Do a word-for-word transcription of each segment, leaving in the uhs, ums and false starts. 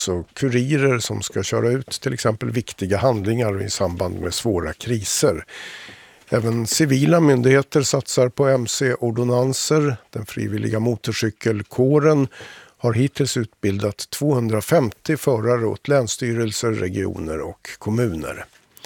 Så kurirer som ska köra ut till exempel viktiga handlingar i samband med svåra kriser. Även civila myndigheter satsar på M C-ordonanser. Den frivilliga motorcykelkåren har hittills utbildat tvåhundrafemtio förare åt länsstyrelser, regioner och kommuner.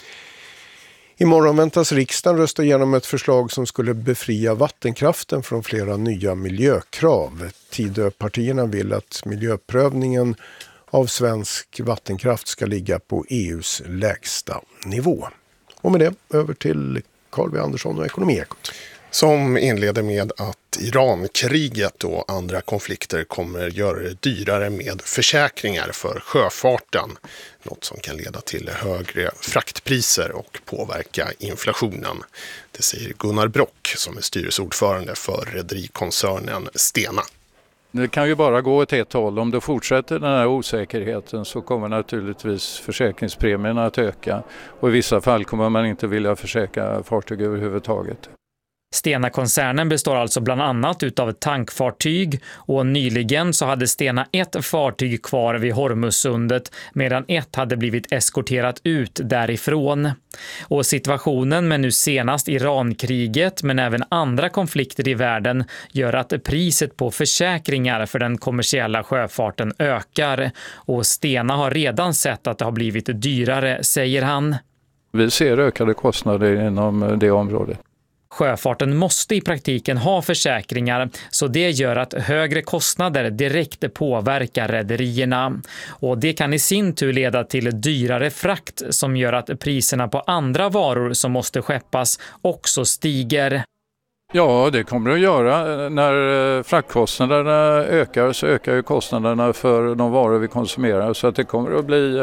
Imorgon väntas riksdagen rösta igenom ett förslag som skulle befria vattenkraften från flera nya miljökrav. Tidöpartierna vill att miljöprövningen av svensk vattenkraft ska ligga på E U:s lägsta nivå. Och med det över till Carl W. Andersson och Ekonomiekot. Som inleder med att Irankriget och andra konflikter kommer göra det dyrare med försäkringar för sjöfarten. Något som kan leda till högre fraktpriser och påverka inflationen. Det säger Gunnar Brock som är styrelseordförande för rederikoncernen Stena. Det kan ju bara gå åt ett håll. Om det fortsätter den här osäkerheten så kommer naturligtvis försäkringspremierna att öka. Och i vissa fall kommer man inte vilja försäkra fartyg överhuvudtaget. Stena-koncernen består alltså bland annat utav tankfartyg och nyligen så hade Stena ett fartyg kvar vid Hormuzsundet medan ett hade blivit eskorterat ut därifrån. Och situationen med nu senast Irankriget men även andra konflikter i världen gör att priset på försäkringar för den kommersiella sjöfarten ökar. Och Stena har redan sett att det har blivit dyrare, säger han. Vi ser ökade kostnader inom det området. Sjöfarten måste i praktiken ha försäkringar så det gör att högre kostnader direkt påverkar rederierna. Och det kan i sin tur leda till dyrare frakt som gör att priserna på andra varor som måste skeppas också stiger. Ja, det kommer det att göra. När fraktkostnaderna ökar så ökar ju kostnaderna för de varor vi konsumerar så att det kommer att bli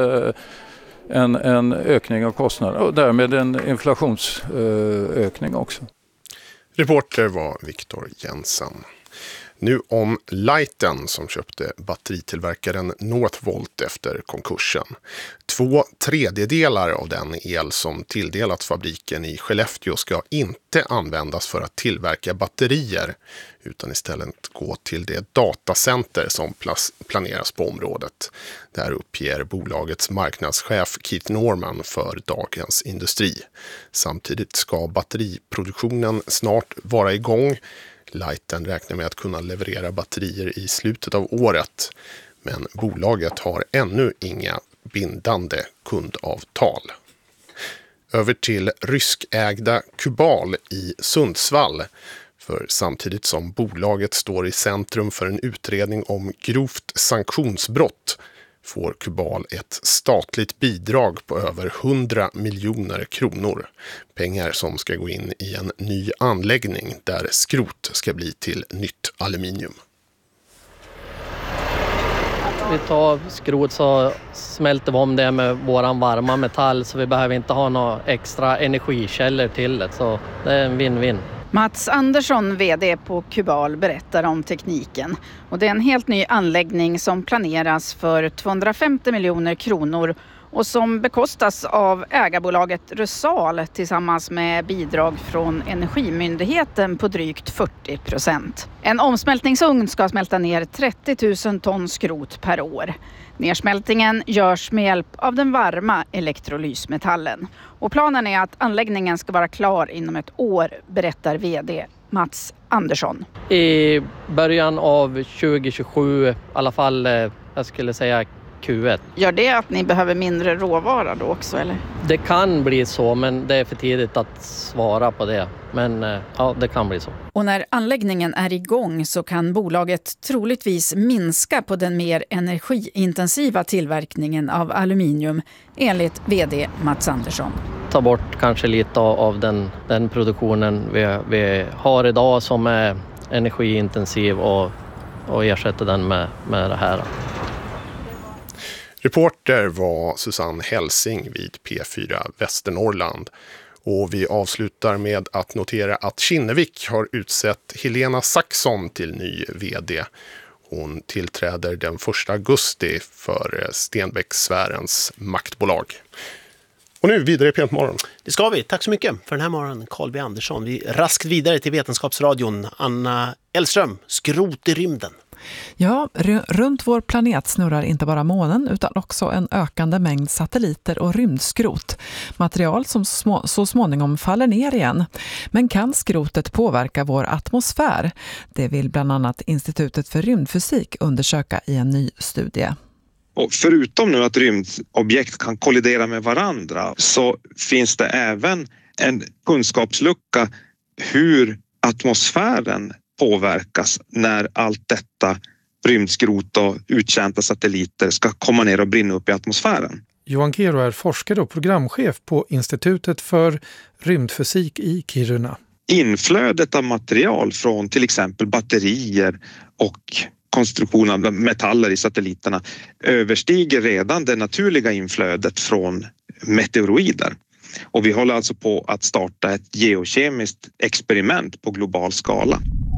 en, en ökning av kostnader och därmed en inflationsökning också. Reporter var Viktor Jensen. Nu om Lighten som köpte batteritillverkaren Northvolt efter konkursen. Två tredjedelar av den el som tilldelats fabriken i Skellefteå ska inte användas för att tillverka batterier utan istället gå till det datacenter som planeras på området. Där uppger bolagets marknadschef Keith Norman för Dagens Industri. Samtidigt ska batteriproduktionen snart vara igång. Lighten räknar med att kunna leverera batterier i slutet av året, men bolaget har ännu inga bindande kundavtal. Över till ryskägda Kubal i Sundsvall, för samtidigt som bolaget står i centrum för en utredning om grovt sanktionsbrott får Kubal ett statligt bidrag på över hundra miljoner kronor. Pengar som ska gå in i en ny anläggning där skrot ska bli till nytt aluminium. Vi tar skrot så smälter vi om det med våran varma metall så vi behöver inte ha några extra energikällor till det. Så det är en win-win. Mats Andersson, vd på Kubal, berättar om tekniken. Och det är en helt ny anläggning som planeras för tvåhundrafemtio miljoner kronor och som bekostas av ägarbolaget Rusal tillsammans med bidrag från Energimyndigheten på drygt fyrtio procent. En omsmältningsugn ska smälta ner trettio tusen ton skrot per år. Nersmältningen görs med hjälp av den varma elektrolysmetallen. Och planen är att anläggningen ska vara klar inom ett år, berättar vd Mats Andersson. I början av tjugo tjugosju, i alla fall jag skulle säga Q ett. Gör det att ni behöver mindre råvara då också, eller? Det kan bli så, men det är för tidigt att svara på det. Men ja, det kan bli så. Och när anläggningen är igång så kan bolaget troligtvis minska på den mer energiintensiva tillverkningen av aluminium, enligt vd Mats Andersson. Ta bort kanske lite av den, den produktionen vi, vi har idag som är energiintensiv och, och ersätta den med, med det här. Reporter var Susanne Helsing vid P fyra Västernorrland. Och vi avslutar med att notera att Kinnevik har utsett Helena Saxon till ny vd. Hon tillträder den första augusti för Stenbeck-sfärens maktbolag. Och nu vidare i P ett Morgon. Det ska vi. Tack så mycket för den här morgonen, Carl B. Andersson. Vi raskt vidare till Vetenskapsradion. Anna Elström, skrot i rymden. Ja, r- runt vår planet snurrar inte bara månen utan också en ökande mängd satelliter och rymdskrot. Material som små, så småningom faller ner igen. Men kan skrotet påverka vår atmosfär? Det vill bland annat Institutet för rymdfysik undersöka i en ny studie. Och förutom nu att rymdobjekt kan kollidera med varandra så finns det även en kunskapslucka hur atmosfären påverkas när allt detta rymdskrot och uttjänta satelliter ska komma ner och brinna upp i atmosfären. Johan Kero är forskare och programchef på Institutet för rymdfysik i Kiruna. Inflödet av material från till exempel batterier och konstruktion av metaller i satelliterna överstiger redan det naturliga inflödet från meteoroider. Och vi håller alltså på att starta ett geokemiskt experiment på global skala.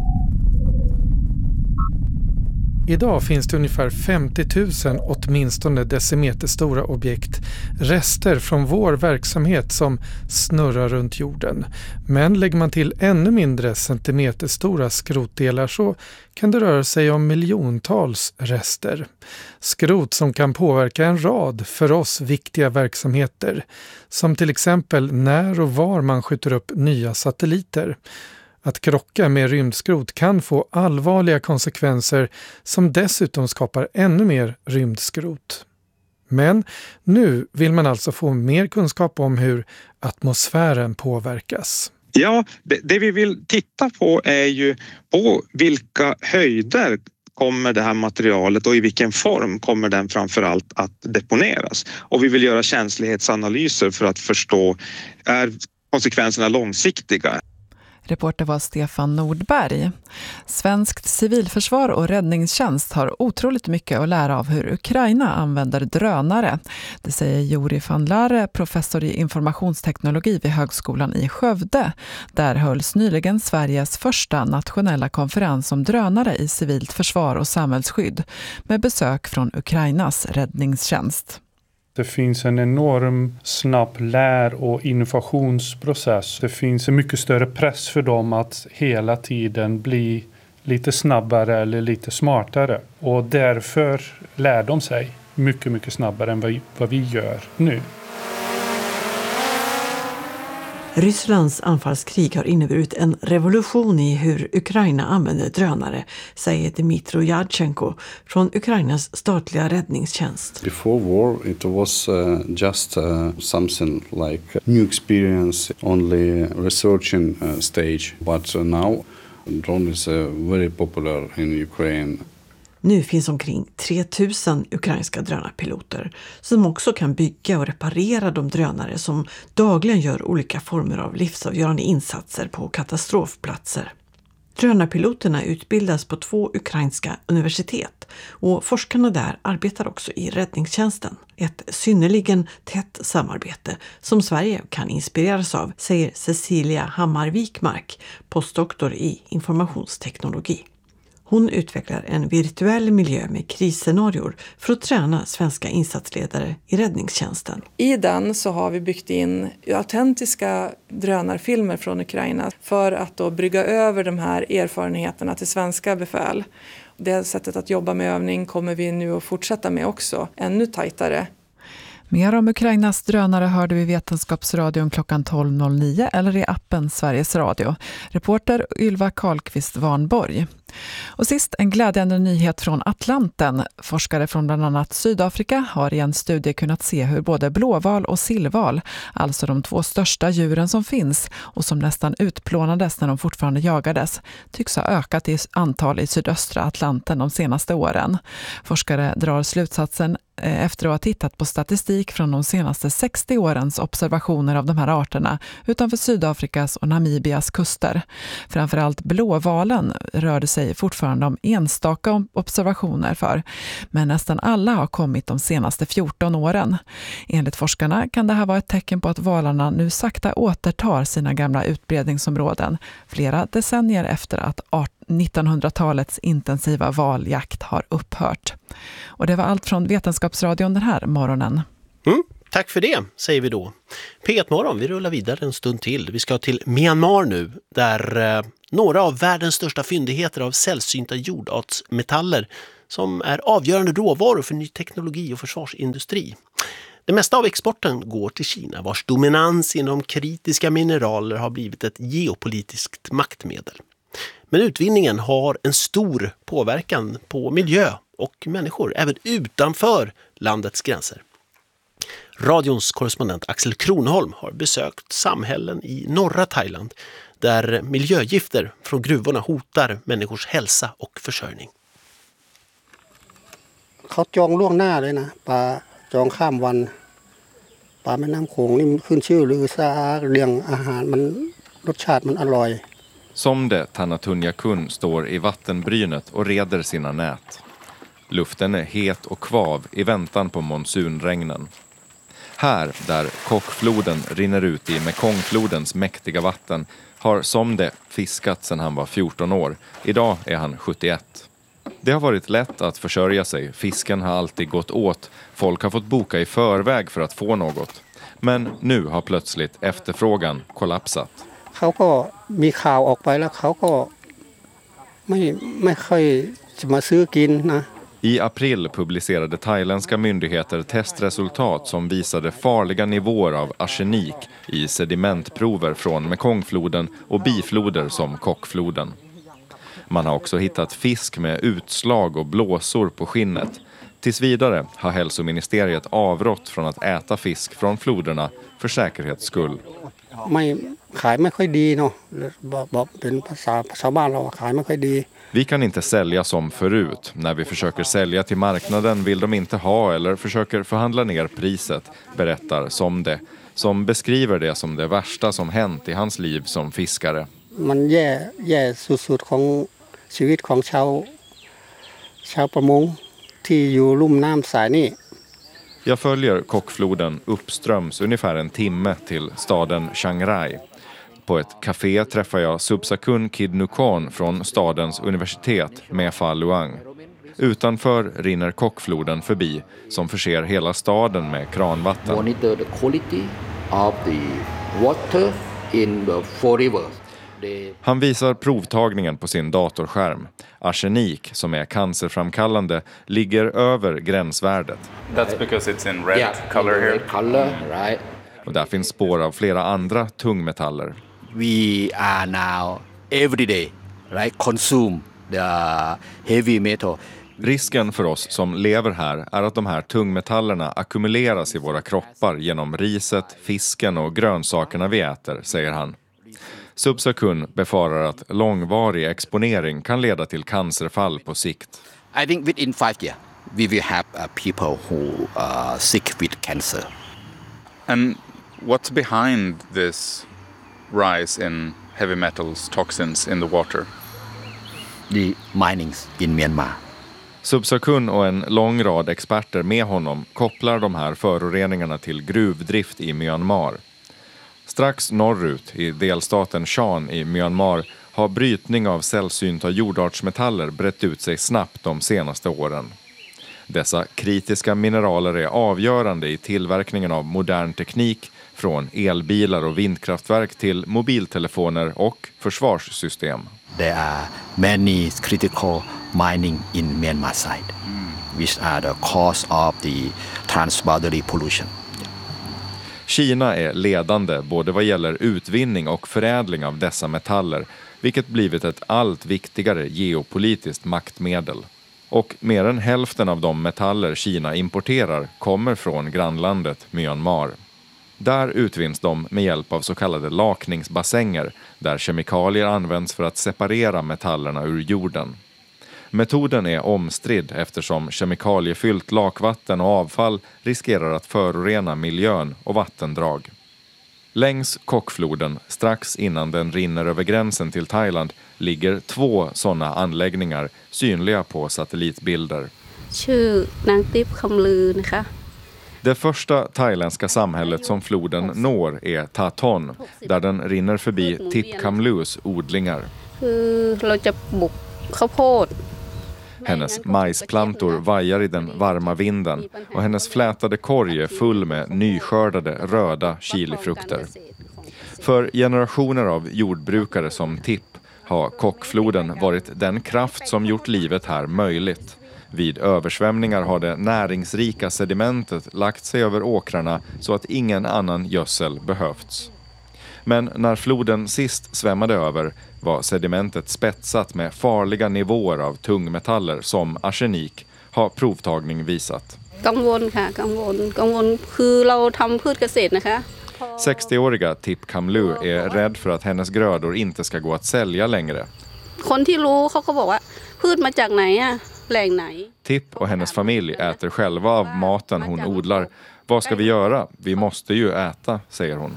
Idag finns det ungefär femtio tusen åtminstone decimeter stora objekt, rester från vår verksamhet som snurrar runt jorden. Men lägger man till ännu mindre centimeter stora skrotdelar så kan det röra sig om miljontals rester. Skrot som kan påverka en rad för oss viktiga verksamheter, som till exempel när och var man skjuter upp nya satelliter. Att krocka med rymdskrot kan få allvarliga konsekvenser som dessutom skapar ännu mer rymdskrot. Men nu vill man alltså få mer kunskap om hur atmosfären påverkas. Ja, det, det vi vill titta på är ju på vilka höjder kommer det här materialet och i vilken form kommer den framförallt att deponeras. Och vi vill göra känslighetsanalyser för att förstå, är konsekvenserna långsiktiga? Reporter var Stefan Nordberg. Svenskt civilförsvar och räddningstjänst har otroligt mycket att lära av hur Ukraina använder drönare. Det säger Juri van Laere, professor i informationsteknologi vid Högskolan i Skövde. Där hölls nyligen Sveriges första nationella konferens om drönare i civilt försvar och samhällsskydd med besök från Ukrainas räddningstjänst. Det finns en enorm snabb lär- och innovationsprocess. Det finns en mycket större press för dem att hela tiden bli lite snabbare eller lite smartare. Och därför lär de sig mycket, mycket snabbare än vad vi, vad vi gör nu. Rysslands anfallskrig har inneburit en revolution i hur Ukraina använder drönare, säger Dmytro Yadchenko från Ukrainas statliga räddningstjänst. Before war it was uh, just uh, something like new experience, only researching uh, stage, but uh, now drone is uh, very popular in Ukraine. Nu finns omkring tre tusen ukrainska drönarpiloter som också kan bygga och reparera de drönare som dagligen gör olika former av livsavgörande insatser på katastrofplatser. Drönarpiloterna utbildas på två ukrainska universitet och forskarna där arbetar också i räddningstjänsten. Ett synnerligen tätt samarbete som Sverige kan inspireras av, säger Cecilia Hammar-Wikmark, postdoktor i informationsteknologi. Hon utvecklar en virtuell miljö med krisscenarior för att träna svenska insatsledare i räddningstjänsten. I den så har vi byggt in autentiska drönarfilmer från Ukraina för att då brygga över de här erfarenheterna till svenska befäl. Det sättet att jobba med övning kommer vi nu att fortsätta med också, ännu tajtare. Mer om Ukrainas drönare hörde vi i Vetenskapsradion klockan tolv noll nio eller i appen Sveriges Radio. Reporter Ylva Karlqvist Warnborg. Och sist en glädjande nyhet från Atlanten. Forskare från bland annat Sydafrika har i en studie kunnat se hur både blåval och sillval, alltså de två största djuren som finns och som nästan utplånades när de fortfarande jagades, tycks ha ökat i antal i sydöstra Atlanten de senaste åren. Forskare drar slutsatsen efter att ha tittat på statistik från de senaste sextio årens observationer av de här arterna utanför Sydafrikas och Namibias kuster. Framförallt blåvalen rörde sig fortfarande om enstaka observationer för, men nästan alla har kommit de senaste fjorton åren. Enligt forskarna kan det här vara ett tecken på att valarna nu sakta återtar sina gamla utbredningsområden flera decennier efter att nittonhundratalets intensiva valjakt har upphört. Och det var allt från Vetenskapsradion den här morgonen. Mm. Tack för det, säger vi då. P ett Morgon, vi rullar vidare en stund till. Vi ska till Myanmar nu, där eh, några av världens största fyndigheter av sällsynta jordartsmetaller som är avgörande råvaror för ny teknologi och försvarsindustri. Det mesta av exporten går till Kina, vars dominans inom kritiska mineraler har blivit ett geopolitiskt maktmedel. Men utvinningen har en stor påverkan på miljö och människor, även utanför landets gränser. Radions korrespondent Axel Kronholm har besökt samhällen i norra Thailand där miljögifter från gruvorna hotar människors hälsa och försörjning. เขาจองล่วงหน้าเลยนะปลาจองข้ามวันปลาแม่น้ำโขงนี่ขึ้นชื่อหรือซาเรื่องอาหารมันรสชาติมันอร่อย Somde Thanatunjakun står i vattenbrynet och reder sina nät. Luften är het och kvav i väntan på monsunregnen. Här, där Kokfloden rinner ut i Mekongflodens mäktiga vatten, har Somde fiskat sedan han var fjorton år. Idag är han sjuttioett. Det har varit lätt att försörja sig. Fisken har alltid gått åt. Folk har fått boka i förväg för att få något. Men nu har plötsligt efterfrågan kollapsat. เขาก็มีข่าวออกไปแล้วเขาก็ไม่ไม่ค่อยจะมาซื้อกินนะ I april publicerade thailändska myndigheter testresultat som visade farliga nivåer av arsenik i sedimentprover från Mekongfloden och bifloder som Kokfloden. Man har också hittat fisk med utslag och blåsor på skinnet. Tills vidare har hälsoministeriet avrått från att äta fisk från floderna för säkerhets skull. ไม่ขายไม่ค่อยดีเนาะบอกเป็นภาษาชาวบ้านเราขายไม่ค่อยดี Vi kan inte sälja som förut. När vi försöker sälja till marknaden vill de inte ha eller försöker förhandla ner priset, berättar Somde, som beskriver det som det värsta som hänt i hans liv som fiskare. มันแย่แย่สุดๆของชีวิตของชาวชาวประมงที่อยู่ลุ่มน้ำสายนี่ Jag följer Kokfloden uppströms ungefär en timme till staden Chiang Rai. På ett café träffar jag Subsakun Kidnukon från stadens universitet med Pha Luang. Utanför rinner Kokfloden förbi som förser hela staden med kranvatten. Monitor the quality of the water in the four rivers. Han visar provtagningen på sin datorskärm. Arsenik, som är cancerframkallande, ligger över gränsvärdet. That's because it's in red yeah, color here. Red color, right. Och där finns spår av flera andra tungmetaller. We are now every day, right, consume the heavy metal. Risken för oss som lever här är att de här tungmetallerna ackumuleras i våra kroppar genom riset, fisken och grönsakerna vi äter, säger han. Subsakun befarar att långvarig exponering kan leda till cancerfall på sikt. I think within five years we will have uh, people who are sick with cancer. And what's behind this rise in heavy metals, toxins in the water? The minings in Myanmar. Subsakun och en lång rad experter med honom kopplar de här föroreningarna till gruvdrift i Myanmar. Strax norrut i delstaten Shan i Myanmar har brytning av sällsynta jordartsmetaller brett ut sig snabbt de senaste åren. Dessa kritiska mineraler är avgörande i tillverkningen av modern teknik, från elbilar och vindkraftverk till mobiltelefoner och försvarssystem. There are many critical mining in Myanmar side, which are the cause of the transboundary pollution. Kina är ledande både vad gäller utvinning och förädling av dessa metaller, vilket blivit ett allt viktigare geopolitiskt maktmedel. Och mer än hälften av de metaller Kina importerar kommer från grannlandet Myanmar. Där utvinns de med hjälp av så kallade lakningsbassänger, där kemikalier används för att separera metallerna ur jorden. Metoden är omstridd eftersom kemikaliefyllt lakvatten och avfall riskerar att förorena miljön och vattendrag. Längs Kokfloden, strax innan den rinner över gränsen till Thailand, ligger två sådana anläggningar synliga på satellitbilder. Det första thailändska samhället som floden når är Tha Ton, där den rinner förbi Thip Kham Lus odlingar. Hennes majsplantor vajar i den varma vinden och hennes flätade korg är full med nyskördade röda chilifrukter. För generationer av jordbrukare som Tipp har Kockfloden varit den kraft som gjort livet här möjligt. Vid översvämningar har det näringsrika sedimentet lagt sig över åkrarna så att ingen annan gödsel behövts. Men när floden sist svämmade över var sedimentet spetsat med farliga nivåer av tungmetaller som arsenik, har provtagning visat. sextioåriga Tip Kamlu är rädd för att hennes grödor inte ska gå att sälja längre. Tip och hennes familj äter själva av maten hon odlar. Vad ska vi göra? Vi måste ju äta, säger hon.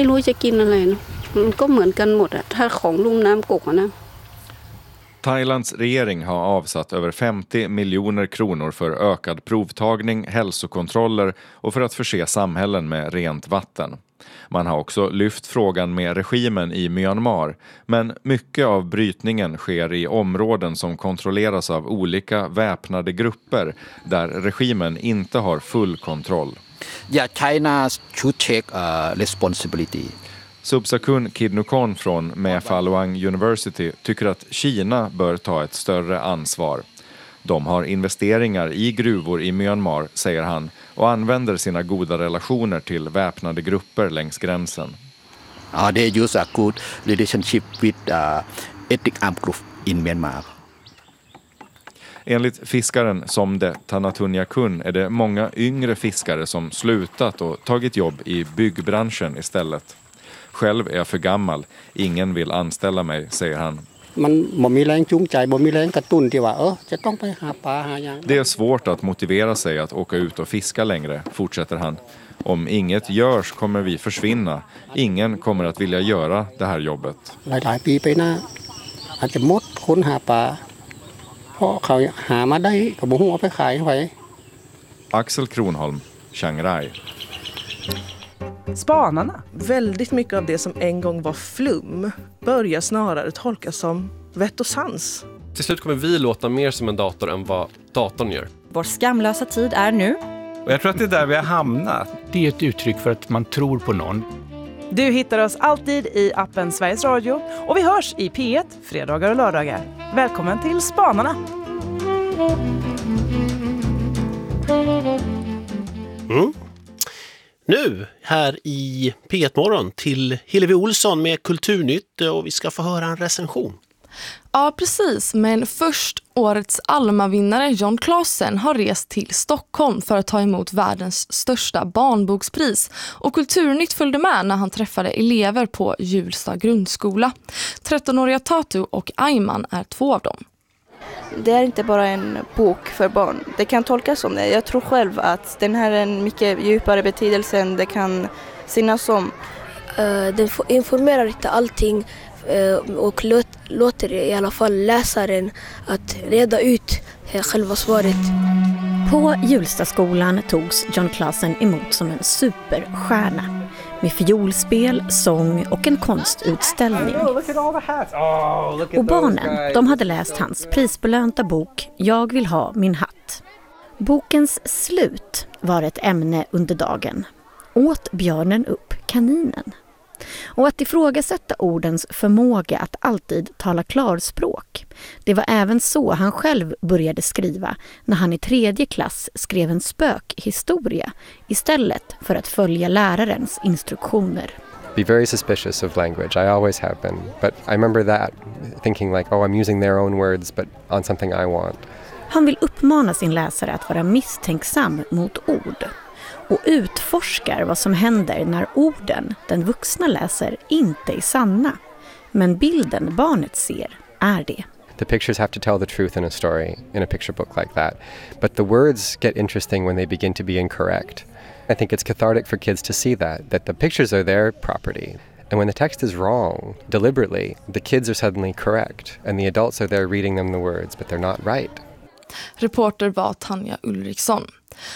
Thailands regering har avsatt över femtio miljoner kronor för ökad provtagning, hälsokontroller och för att förse samhällen med rent vatten. Man har också lyft frågan med regimen i Myanmar, men mycket av brytningen sker i områden som kontrolleras av olika väpnade grupper där regimen inte har full kontroll. Yeah, China should take uh, responsibility. Subsakun Kidnukon från Mae Fah Luang University tycker att Kina bör ta ett större ansvar. De har investeringar i gruvor i Myanmar, säger han, och använder sina goda relationer till väpnade grupper längs gränsen. Uh, they use a good relationship with uh, ethnic armed group in Myanmar. Enligt fiskaren Somde Tanatunjakun är det många yngre fiskare som slutat och tagit jobb i byggbranschen istället. Själv är jag för gammal. Ingen vill anställa mig, säger han. Det är svårt att motivera sig att åka ut och fiska längre, fortsätter han. Om inget görs kommer vi försvinna. Ingen kommer att vilja göra det här jobbet. Axel Kronholm, Chiang Rai. Spanarna. Väldigt mycket av det som en gång var flum börjar snarare tolkas som vett och sans. Till slut kommer vi låta mer som en dator än vad datorn gör. Vår skamlösa tid är nu. Och jag tror att det är där vi har hamnat. Det är ett uttryck för att man tror på någon. Du hittar oss alltid i appen Sveriges Radio och vi hörs i P ett fredagar och lördagar. Välkommen till Spanarna! Mm. Nu här i P ett-morgon till Hillevi Olsson med Kulturnytt och vi ska få höra en recension. Ja, precis. Men först årets Alma-vinnare John Clausen har rest till Stockholm för att ta emot världens största barnbokspris. Och Kulturnytt följde med när han träffade elever på Hjulsta grundskola. trettonåriga Tatu och Ayman är två av dem. Det är inte bara en bok för barn. Det kan tolkas som det. Jag tror själv att den här är en mycket djupare betydelse än det kan synas som. Uh, den informerar inte allting uh, och låt, låter i alla fall läsaren att reda ut uh, själva svaret. På Hjulstaskolan togs John Clausen emot som en superstjärna med fiolspel, sång och en konstutställning. Och barnen, de hade läst hans prisbelönta bok Jag vill ha min hatt. Bokens slut var ett ämne under dagen. Åt björnen upp kaninen? Och att ifrågasätta ordens förmåga att alltid tala klarspråk. Det var även så han själv började skriva när han i tredje klass skrev en spökhistoria istället för att följa lärarens instruktioner. Be very suspicious of language. I always have been. But I remember that, thinking like, oh, I'm using their own words but on something I want. Han vill uppmana sin läsare att vara misstänksam mot ord. Och utforskar vad som händer när orden den vuxna läser inte är sanna. Men bilden barnet ser är det. The pictures have to tell the truth in a story, in a picture book like that. But the words get interesting when they begin to be incorrect. I think it's cathartic for kids to see that, that the pictures are their property. And when the text is wrong, deliberately, the kids are suddenly correct. And the adults are there reading them the words, but they're not right. Reporter var Tanja Ulriksson.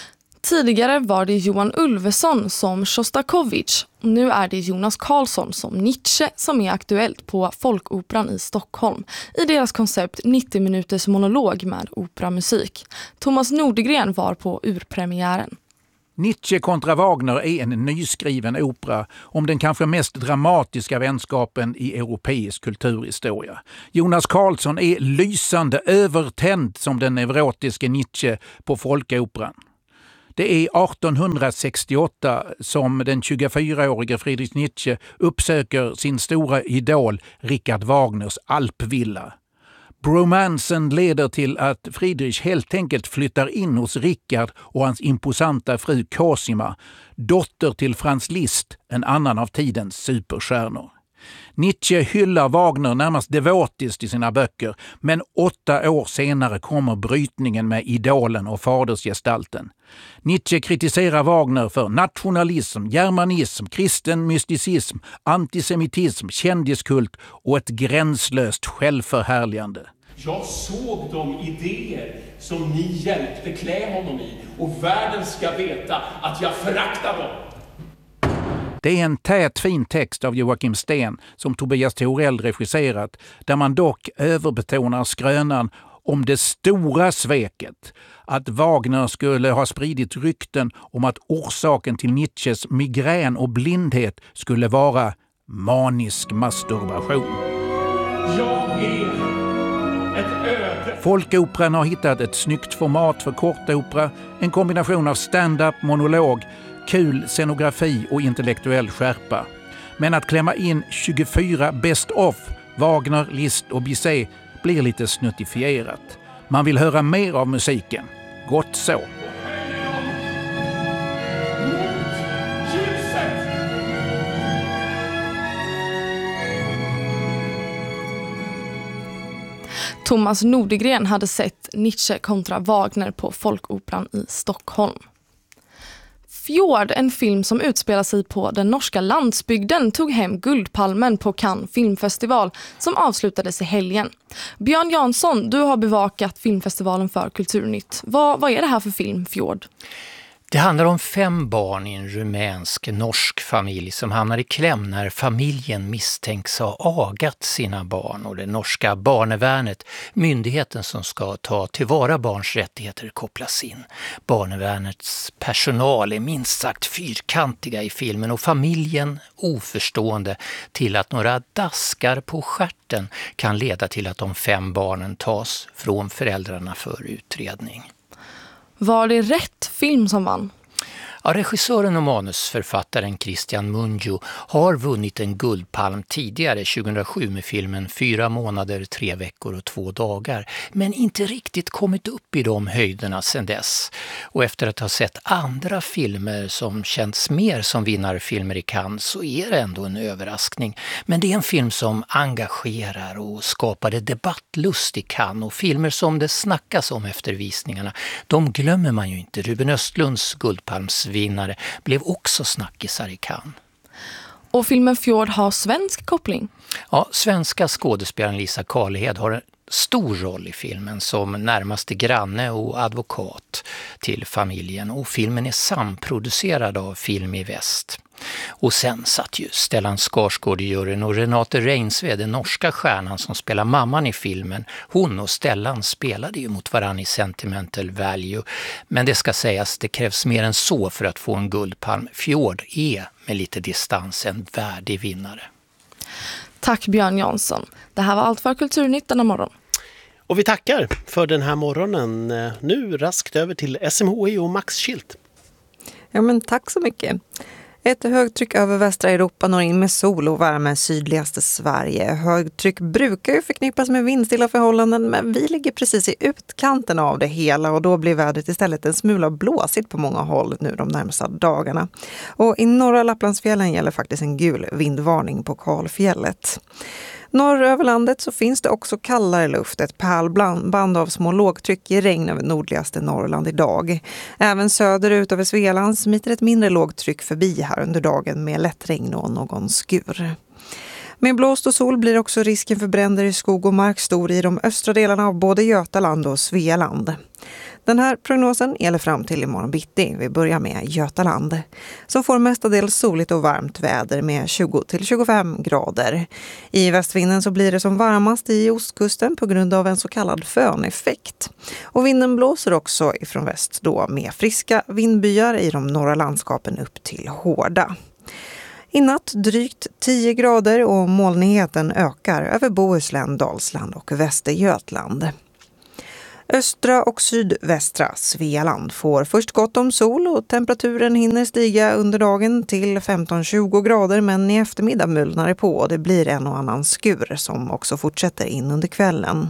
Tidigare var det Johan Ulveson som Shostakovich. Nu är det Jonas Karlsson som Nietzsche som är aktuellt på Folkoperan i Stockholm i deras koncept nittio minuters monolog med operamusik. Thomas Nordegren var på urpremiären. Nietzsche kontra Wagner är en nyskriven opera om den kanske mest dramatiska vänskapen i europeisk kulturhistoria. Jonas Karlsson är lysande övertänd som den neurotiske Nietzsche på Folkoperan. Det är artonhundrasextioåtta som den tjugofyraårige Friedrich Nietzsche uppsöker sin stora idol Richard Wagners alpvilla. Bromansen leder till att Friedrich helt enkelt flyttar in hos Richard och hans imposanta fru Cosima, dotter till Franz Liszt, en annan av tidens superstjärnor. Nietzsche hyllar Wagner närmast devotiskt i sina böcker, men åtta år senare kommer brytningen med idolen och fadersgestalten. Nietzsche kritiserar Wagner för nationalism, germanism, kristen mysticism, antisemitism, kändiskult och ett gränslöst självförhärligande. Jag såg de idéer som ni hjälpte klä honom i, och världen ska veta att jag föraktar dem. Det är en tät fin text av Joakim Sten som Tobias Torell regisserat, där man dock överbetonar skrönan om det stora sveket. Att Wagner skulle ha spridit rykten om att orsaken till Nietzsches migrän och blindhet skulle vara manisk masturbation. Jag är ett öde. Folkoperan har hittat ett snyggt format för kortopera, en kombination av stand-up, monolog, kul scenografi och intellektuell skärpa. Men att klämma in tjugofyra best of, Wagner, Liszt och Bizet blir lite snuttifierat. Man vill höra mer av musiken. Gott så. Thomas Nordegren hade sett Nietzsche kontra Wagner på Folkoperan i Stockholm. Fjord, en film som utspelar sig på den norska landsbygden, tog hem Guldpalmen på Cannes filmfestival som avslutades i helgen. Björn Jansson, du har bevakat filmfestivalen för Kulturnytt. Vad, vad är det här för film, Fjord? Det handlar om fem barn i en rumänsk norsk familj som hamnar i kläm när familjen misstänks ha agat sina barn, och det norska barnevärnet, myndigheten som ska ta tillvara barns rättigheter, kopplas in. Barnevärnets personal är minst sagt fyrkantiga i filmen och familjen oförstående till att några daskar på stjärten kan leda till att de fem barnen tas från föräldrarna för utredning. Var det rätt film som vann? Ja, regissören och manusförfattaren Christian Mungiu har vunnit en Guldpalm tidigare tjugohundrasju med filmen Fyra månader, tre veckor och två dagar, men inte riktigt kommit upp i de höjderna sedan dess. Och efter att ha sett andra filmer som känns mer som vinnarfilmer i Cannes så är det ändå en överraskning. Men det är en film som engagerar och skapade debattlust i Cannes, och filmer som det snackas om efter visningarna, de glömmer man ju inte. Ruben Östlunds Guldpalms vinnare blev också snackisar i Cannes. Och filmen Fjord har svensk koppling? Ja, svenska skådespelaren Lisa Karlhed har en stor roll i filmen som närmaste granne och advokat till familjen, och filmen är samproducerad av Film i Väst. Och sen satt ju Stellan Skarsgård i juryn, och Renate Reinsve, den norska stjärnan som spelar mamman i filmen, hon och Stellan spelade ju mot varann i Sentimental Value. Men det ska sägas, det krävs mer än så för att få en Guldpalm. Fjord är med lite distans en värdig vinnare. Tack Björn Jansson. Det här var allt för Kulturnytt denna morgon. Och vi tackar för den här morgonen. Nu raskt över till S M H I och Max Schilt. Ja, men tack så mycket. Ett högtryck över västra Europa når in med sol och värme i sydligaste Sverige. Högtryck brukar ju förknippas med vindstilla förhållanden, men vi ligger precis i utkanten av det hela, och då blir vädret istället en smula blåsigt på många håll nu de närmaste dagarna. Och i norra Lapplandsfjällen gäller faktiskt en gul vindvarning på Kalfjället. Norr över landet så finns det också kallare luft, ett pärlband av små lågtryck i regn över nordligaste Norrland idag. Även söderut över Svealand smiter ett mindre lågtryck förbi här under dagen med lätt regn och någon skur. Med blåst och sol blir också risken för bränder i skog och mark stor i de östra delarna av både Götaland och Svealand. Den här prognosen gäller fram till imorgon bitti. Vi börjar med Götaland som får mestadels soligt och varmt väder med tjugo till tjugofem grader. I västvinden så blir det som varmast i ostkusten på grund av en så kallad föneffekt. Och vinden blåser också ifrån väst då med friska vindbyar i de norra landskapen upp till hårda. I natt drygt tio grader och molnigheten ökar över Bohuslän, Dalsland och Västergötland. Östra och sydvästra Svealand får först gott om sol och temperaturen hinner stiga under dagen till femton till tjugo grader, men i eftermiddag mulnar det på och det blir en och annan skur som också fortsätter in under kvällen.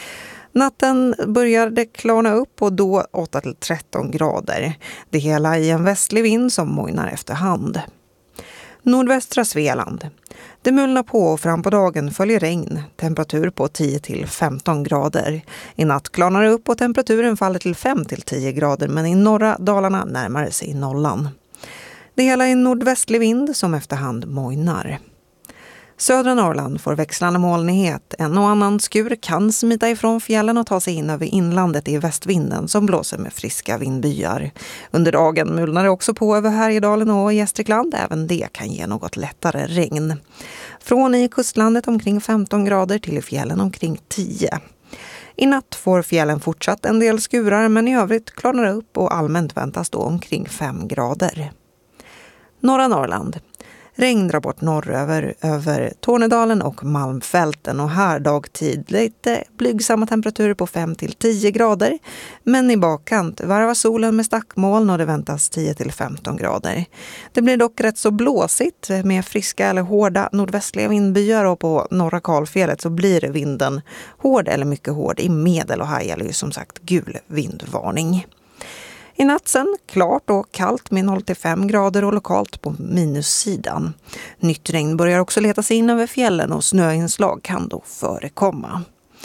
Natten börjar det klarna upp och då åtta till tretton grader. Det hela i en västlig vind som mojnar efterhand. Nordvästra Svealand. Det mulnar på och fram på dagen följer regn. Temperatur på tio till femton grader. I natt klarnar det upp och temperaturen faller till fem till tio grader, men i norra Dalarna närmar sig nollan. Det hela är en nordvästlig vind som efterhand mojnar. Södra Norrland får växlande molnighet. En och annan skur kan smita ifrån fjällen och ta sig in över inlandet i västvinden som blåser med friska vindbyar. Under dagen mulnar det också på över Härjedalen och Gästrikland. Även det kan ge något lättare regn. Från i kustlandet omkring femton grader till i fjällen omkring tio. I natt får fjällen fortsatt en del skurar, men i övrigt klarnar det upp och allmänt väntas då omkring fem grader. Norra Norrland. Regn drar bort norröver över Tornedalen och Malmfälten och här dagtid lite blygsamma temperaturer på fem till tio grader. Men i bakkant varvar solen med stackmoln och det väntas tio till femton grader. Det blir dock rätt så blåsigt med friska eller hårda nordvästliga vindbyar och på norra Kalfjället så blir vinden hård eller mycket hård i medel och här gäller ju som sagt gul vindvarning. I natt sen klart och kallt med noll till fem grader och lokalt på minussidan. Nytt regn börjar också leta sig in över fjällen och snöinslag kan då förekomma.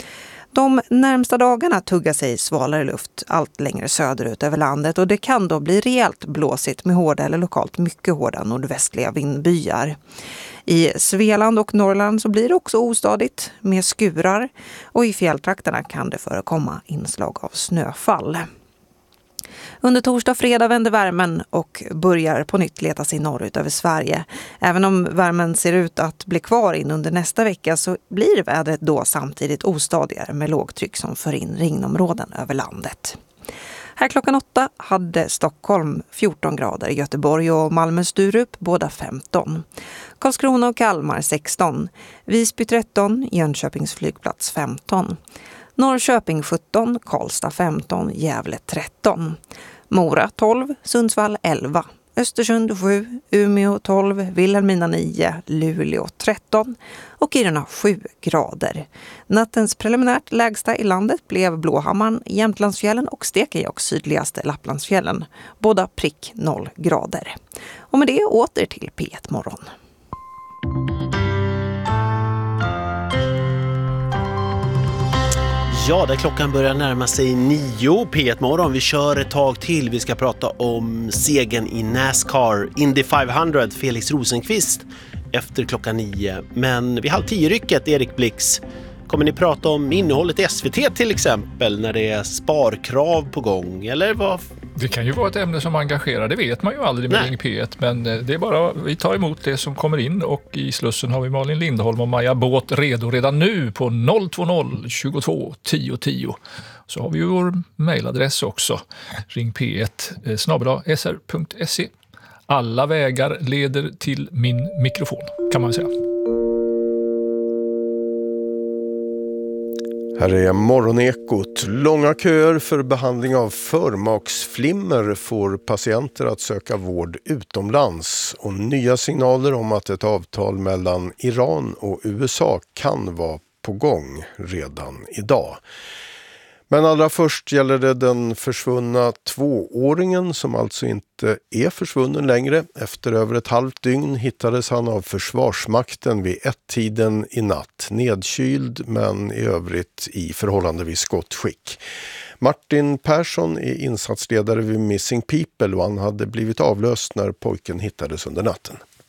De närmsta dagarna tuggar sig svalare luft allt längre söderut över landet och det kan då bli rejält blåsigt med hårda eller lokalt mycket hårda nordvästliga vindbyar. I Svealand och Norrland så blir det också ostadigt med skurar och i fjälltrakterna kan det förekomma inslag av snöfall. Under torsdag och fredag vänder värmen och börjar på nytt leta sig norrut över Sverige. Även om värmen ser ut att bli kvar in under nästa vecka så blir vädret då samtidigt ostadigare med lågtryck som för in regnområden över landet. Här klockan åtta hade Stockholm fjorton grader, Göteborg och Malmö-Sturup båda femton. Karlskrona och Kalmar sexton, Visby tretton, Jönköpings flygplats femton. Norrköping sjutton, Karlstad femton, Gävle tretton. Mora tolv, Sundsvall elva. Östersund sju, Umeå tolv, Vilhelmina nio, Luleå tretton och Kiruna sju grader. Nattens preliminärt lägsta i landet blev Blåhammarn, Jämtlandsfjällen och Stekenjokk sydligaste Lapplandsfjällen. Båda prick noll grader. Och med det åter till P ett morgon. Ja, där klockan börjar närma sig nio. P ett morgon, vi kör ett tag till. Vi ska prata om segern i NASCAR Indy femhundra, Felix Rosenqvist efter klockan nio. Men vid halv tio rycket, Erik Blix, kommer ni prata om innehållet i S V T till exempel när det är sparkrav på gång? Eller vad? Det kan ju vara ett ämne som engagerar, det vet man ju aldrig med Ring P ett, men det är bara, vi tar emot det som kommer in och i Slussen har vi Malin Lindholm och Maja Båt redo redan nu på noll två noll tjugotvå tio tio. Så har vi ju vår mejladress också, ring p ett snabel-a s r punkt se. Alla vägar leder till min mikrofon, kan man säga. Här är Morgonekot. Långa köer för behandling av förmaksflimmer får patienter att söka vård utomlands. Och nya signaler om att ett avtal mellan Iran och U S A kan vara på gång redan idag. Men allra först gäller det den försvunna tvååringen som alltså inte är försvunnen längre. Efter över ett halvt dygn hittades han av Försvarsmakten vid ett-tiden i natt. Nedkyld men i övrigt i förhållandevis gott skick. Martin Persson är insatsledare vid Missing People och han hade blivit avlöst när pojken hittades under natten.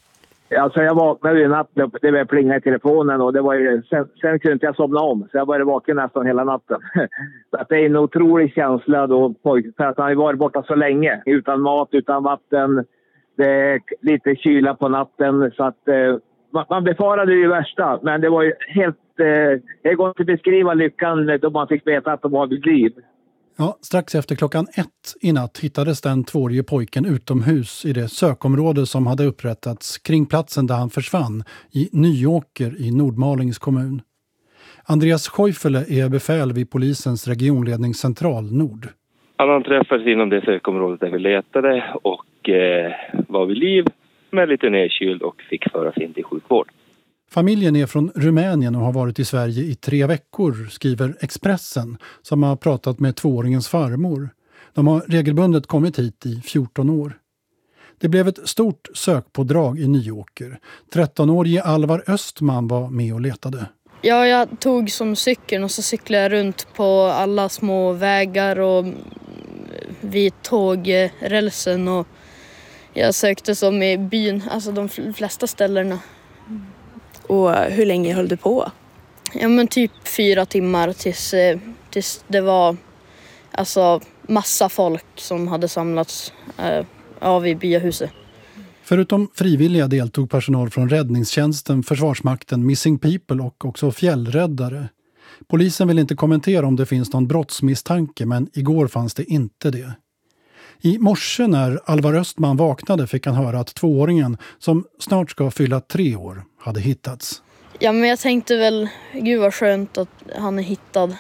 Alltså jag vaknade ju i natt, det började plinga i telefonen och det var ju, sen, sen kunde inte jag somna om. Så jag var vaken nästan hela natten. Så att det är en otrolig känsla då, för att han har varit borta så länge. Utan mat, utan vatten, det är lite kyla på natten. Så att eh, man, man befarade ju värsta, men det var ju helt, eh, det går inte att beskriva lyckan då man fick veta att de var vid liv. Ja, strax efter klockan ett i natt hittades den tvåårige pojken utomhus i det sökområde som hade upprättats kring platsen där han försvann i Nyåker i Nordmalings kommun. Andreas Scheufele är befäl vid polisens regionledningscentral Nord. Han träffades inom det sökområdet där vi letade och eh, var vid liv med lite nedkyld och fick föras in till sjukvård. Familjen är från Rumänien och har varit i Sverige i tre veckor, skriver Expressen, som har pratat med tvååringens farmor. De har regelbundet kommit hit i fjorton år. Det blev ett stort sökpådrag i Nyåker. trettonårige Alvar Östman var med och letade. Ja, jag tog som cykeln och så cyklade jag runt på alla små vägar och vid tågrälsen och jag sökte som i byn, alltså de flesta ställena. Och hur länge höll du på? Ja, men typ fyra timmar tills, tills det var alltså massa folk som hade samlats eh, av i byahuset. Förutom frivilliga deltog personal från räddningstjänsten, Försvarsmakten, Missing People och också fjällräddare. Polisen vill inte kommentera om det finns någon brottsmisstanke, men igår fanns det inte det. I morse när Alvar Östman vaknade fick han höra att tvååringen, som snart ska fylla tre år, hade hittats. Ja, men jag tänkte väl, gud vad skönt att han är hittad.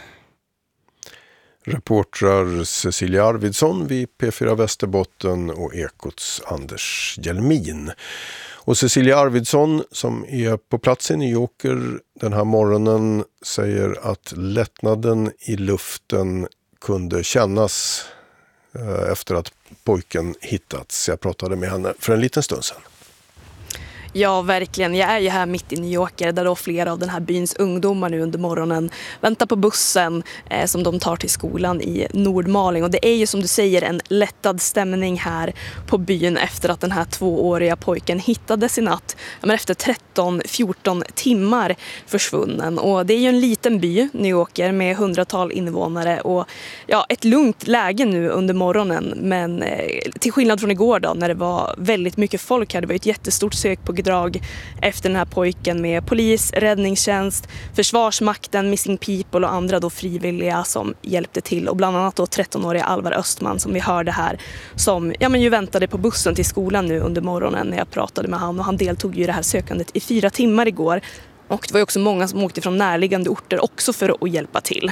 Reportrar Cecilia Arvidsson vid P fyra Västerbotten och Ekots Anders Hjelmin. Och Cecilia Arvidsson som är på plats i Nyåker den här morgonen säger att lättnaden i luften kunde kännas efter att pojken hittats. Jag pratade med henne för en liten stund sedan. Ja, verkligen. Jag är ju här mitt i Nyåker där då flera av den här byns ungdomar nu under morgonen väntar på bussen eh, som de tar till skolan i Nordmaling. Och det är ju som du säger en lättad stämning här på byn efter att den här tvååriga pojken hittades i natt. Ja, men efter tretton fjorton timmar försvunnen. Och det är ju en liten by, Nyåker, med hundratal invånare och ja, ett lugnt läge nu under morgonen. Men eh, till skillnad från igår då när det var väldigt mycket folk här, det var ett jättestort sök på drag efter den här pojken med polis, räddningstjänst, Försvarsmakten, Missing People och andra då frivilliga som hjälpte till och bland annat då trettonåriga Alvar Östman som vi hörde här som ja, men ju väntade på bussen till skolan nu under morgonen när jag pratade med han och han deltog ju i det här sökandet i fyra timmar igår och det var ju också många som åkte från närliggande orter också för att hjälpa till.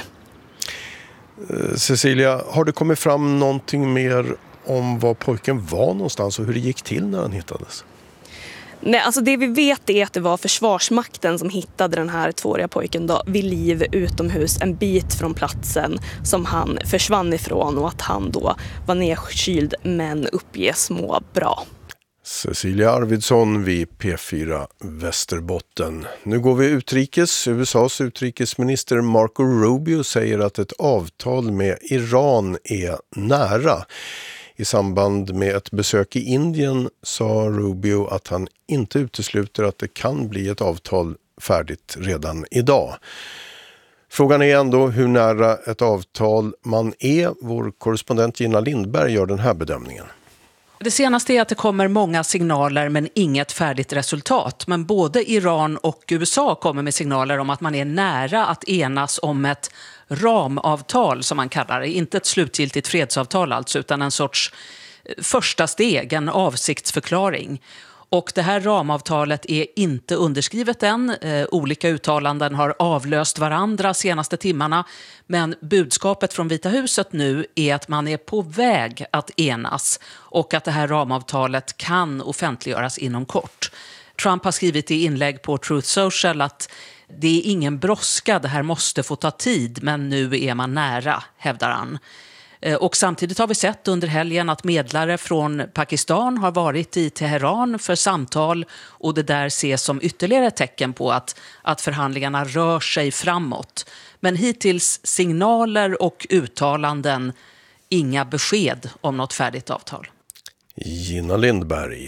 Cecilia, har det kommit fram någonting mer om var pojken var någonstans och hur det gick till när han hittades? Nej, alltså det vi vet är att det var Försvarsmakten som hittade den här tvååriga pojken då vid liv utomhus en bit från platsen som han försvann ifrån och att han då var nedkyld men uppges må bra. Cecilia Arvidsson vid P fyra Västerbotten. Nu går vi utrikes. U S A:s utrikesminister Marco Rubio säger att ett avtal med Iran är nära. I samband med ett besök i Indien sa Rubio att han inte utesluter att det kan bli ett avtal färdigt redan idag. Frågan är ändå hur nära ett avtal man är. Vår korrespondent Gina Lindberg gör den här bedömningen. Det senaste är att det kommer många signaler men inget färdigt resultat. Men både Iran och U S A kommer med signaler om att man är nära att enas om ett ramavtal som man kallar det. Inte ett slutgiltigt fredsavtal alltså utan en sorts första steg, en avsiktsförklaring. Och det här ramavtalet är inte underskrivet än. Eh, olika uttalanden har avlöst varandra senaste timmarna. Men budskapet från Vita huset nu är att man är på väg att enas. Och att det här ramavtalet kan offentliggöras inom kort. Trump har skrivit i inlägg på Truth Social att det är ingen brådska, det här måste få ta tid. Men nu är man nära, hävdar han. Och samtidigt har vi sett under helgen att medlare från Pakistan har varit i Teheran för samtal och det där ses som ytterligare tecken på att, att förhandlingarna rör sig framåt. Men hittills signaler och uttalanden, inga besked om något färdigt avtal. Gina Lindberg.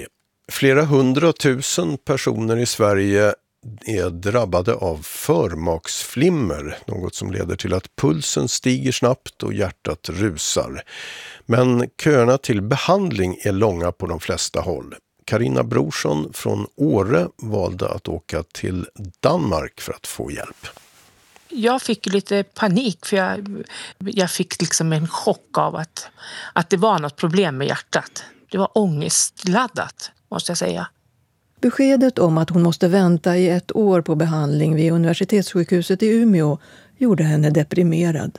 Flera hundratusen personer i Sverige är drabbade av förmaksflimmer, något som leder till att pulsen stiger snabbt och hjärtat rusar. Men köerna till behandling är långa på de flesta håll. Carina Brorsson från Åre valde att åka till Danmark för att få hjälp. Jag fick lite panik för jag, jag fick liksom en chock av att, att det var något problem med hjärtat. Det var ångestladdat, måste jag säga. Beskedet om att hon måste vänta i ett år på behandling vid universitetssjukhuset i Umeå gjorde henne deprimerad.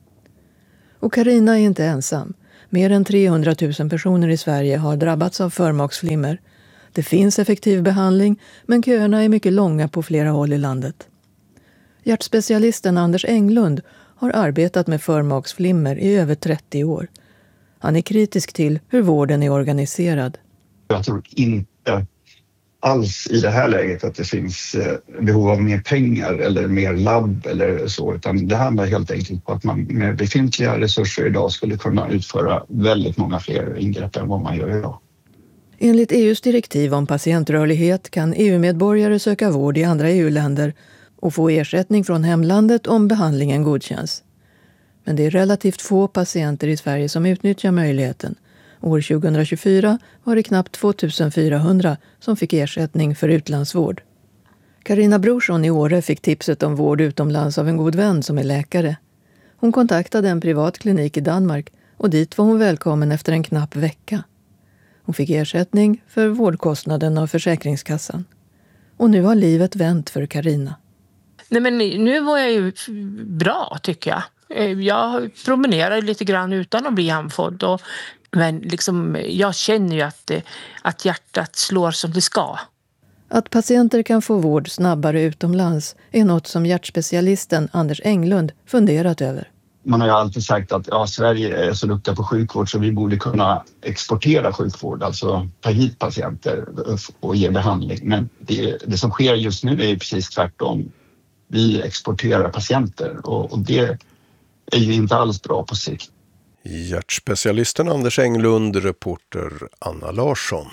Och Carina är inte ensam. Mer än trehundratusen personer i Sverige har drabbats av förmaksflimmer. Det finns effektiv behandling, men köerna är mycket långa på flera håll i landet. Hjärtspecialisten Anders Englund har arbetat med förmaksflimmer i över trettio år. Han är kritisk till hur vården är organiserad. Jag tror inte alls i det här läget att det finns behov av mer pengar eller mer labb eller så, utan det handlar helt enkelt på att man med befintliga resurser idag skulle kunna utföra väldigt många fler ingrepp än vad man gör idag. Enligt E U:s direktiv om patientrörlighet kan E U-medborgare söka vård i andra E U-länder och få ersättning från hemlandet om behandlingen godkänns. Men det är relativt få patienter i Sverige som utnyttjar möjligheten. År tjugohundratjugofyra var det knappt tvåtusenfyrahundra som fick ersättning för utlandsvård. Carina Brorsson i Åre fick tipset om vård utomlands av en god vän som är läkare. Hon kontaktade en privat klinik i Danmark och dit var hon välkommen efter en knapp vecka. Hon fick ersättning för vårdkostnaden av Försäkringskassan. Och nu har livet vänt för Carina. Nej, men nu var jag ju bra, tycker jag. Jag promenerar lite grann utan att bli andfådd. Och, men liksom, jag känner ju att, att hjärtat slår som det ska. Att patienter kan få vård snabbare utomlands är något som hjärtspecialisten Anders Englund funderat över. Man har ju alltid sagt att ja, Sverige är så duktiga på sjukvård så vi borde kunna exportera sjukvård, alltså ta hit patienter och ge behandling. Men det, det som sker just nu är precis tvärtom. Vi exporterar patienter och, och det är ju inte alls bra på sikt. Hjärtspecialisten Anders Englund, reporter Anna Larsson.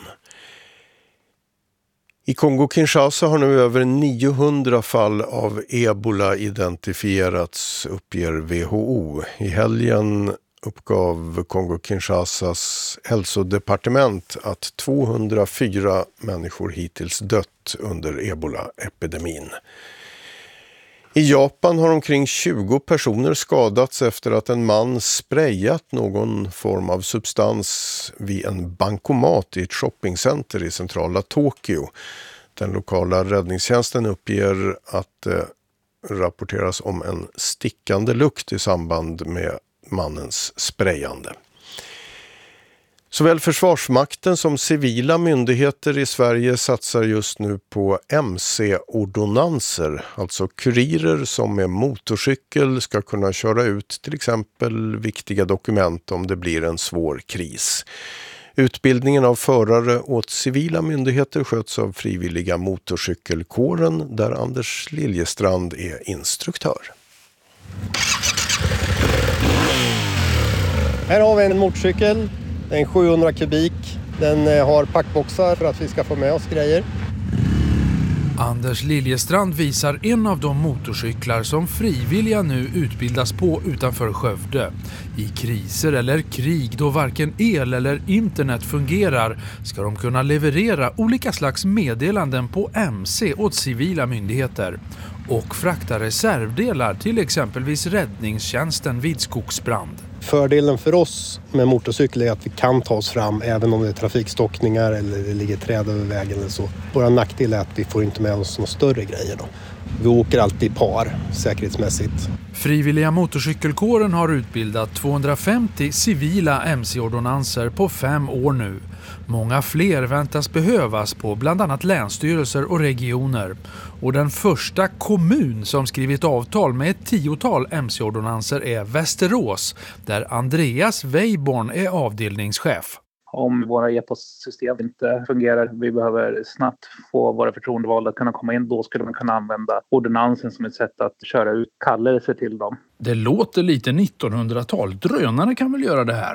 I Kongo-Kinshasa har nu över niohundra fall av ebola identifierats, uppger W H O. I helgen uppgav Kongo-Kinshasas hälsodepartement att tvåhundrafyra människor hittills dött under ebola-epidemin. I Japan har omkring tjugo personer skadats efter att en man sprayat någon form av substans vid en bankomat i ett shoppingcenter i centrala Tokyo. Den lokala räddningstjänsten uppger att det rapporteras om en stickande lukt i samband med mannens sprayande. Såväl Försvarsmakten som civila myndigheter i Sverige satsar just nu på M C-ordonanser, alltså kurirer som med motorcykel ska kunna köra ut till exempel viktiga dokument om det blir en svår kris. Utbildningen av förare åt civila myndigheter sköts av frivilliga motorcykelkåren där Anders Liljestrand är instruktör. Här har vi en motorcykel. Det är en sjuhundra kubik. Den har packboxar för att vi ska få med oss grejer. Anders Liljestrand visar en av de motorcyklar som frivilliga nu utbildas på utanför Skövde. I kriser eller krig då varken el eller internet fungerar ska de kunna leverera olika slags meddelanden på M C åt civila myndigheter och frakta reservdelar till exempelvis räddningstjänsten vid skogsbrand. Fördelen för oss med motorcykel är att vi kan ta oss fram även om det är trafikstockningar eller det ligger träd över vägen eller så. Vår nackdel är att vi får inte med oss några större grejer då. Vi åker alltid i par, säkerhetsmässigt. Frivilliga motorcykelkåren har utbildat tvåhundrafemtio civila M C-ordonanser på fem år nu. Många fler väntas behövas på bland annat länsstyrelser och regioner. Och den första kommun som skrivit avtal med ett tiotal M C-ordonanser är Västerås, där Andreas Weiborn är avdelningschef. Om våra e-postsystem inte fungerar, vi behöver snabbt få våra förtroendevalda att kunna komma in, då skulle man kunna använda ordonansen som ett sätt att köra ut kallelser till dem. Det låter lite nittonhundratal. Drönare kan väl göra det här?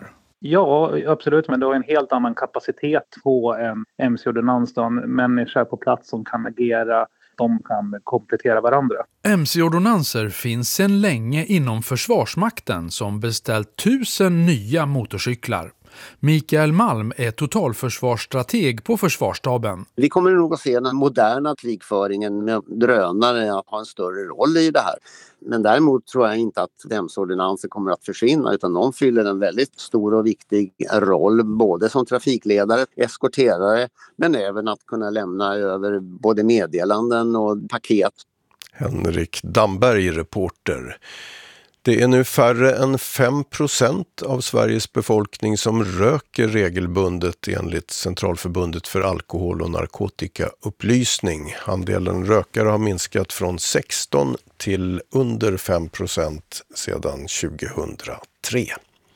Ja, absolut, men du har en helt annan kapacitet på en M C-ordonnans. Människor på plats som kan agera, de kan komplettera varandra. M C-ordonnanser finns sedan länge inom Försvarsmakten som beställt tusen nya motorcyklar. Mikael Malm är totalförsvarsstrateg på Försvarsstaben. Vi kommer nog att se den moderna krigföringen med drönare att ha en större roll i det här. Men däremot tror jag inte att D E M S-ordonnanser kommer att försvinna, utan de fyller en väldigt stor och viktig roll både som trafikledare, eskorterare, men även att kunna lämna över både meddelanden och paket. Henrik Damberg, reporter. Det är nu färre än fem procent av Sveriges befolkning som röker regelbundet enligt Centralförbundet för alkohol- och narkotikaupplysning. Andelen rökare har minskat från sexton till under fem procent sedan tjugohundratre.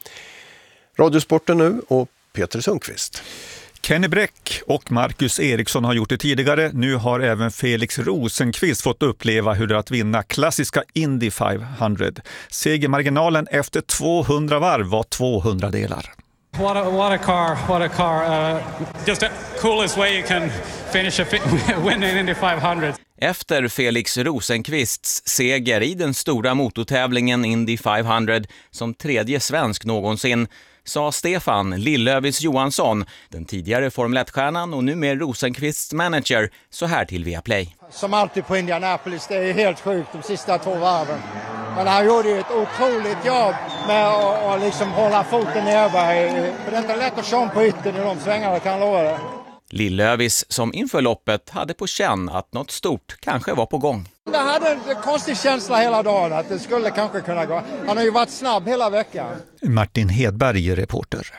Radiosporten nu och Peter Sundqvist. Kenny Bräck och Marcus Eriksson har gjort det tidigare. Nu har även Felix Rosenqvist fått uppleva hur det är att vinna klassiska Indy femhundra. Segermarginalen efter tvåhundra varv var tvåhundra delar. What a, what a car, what a car. Uh, just the coolest way you can finish a win in Indy femhundra. Efter Felix Rosenqvists seger i den stora motortävlingen Indy femhundra som tredje svensk någonsin, sa Stefan Lillövis Johansson, den tidigare Formel ett-stjärnan och numera Rosenqvists manager, så här till Viaplay. Som alltid på Indianapolis, det är helt sjukt de sista två varven. Men han gjorde ju ett otroligt jobb med att, att liksom hålla foten nere. För det är inte lätt att köra på ytten i de svängarna, kan jag lova det. Lillövis, som inför loppet hade på känn att något stort kanske var på gång. Jag hade en konstig känsla hela dagen att det skulle kanske kunna gå. Han har ju varit snabb hela veckan. Martin Hedberg, reporter.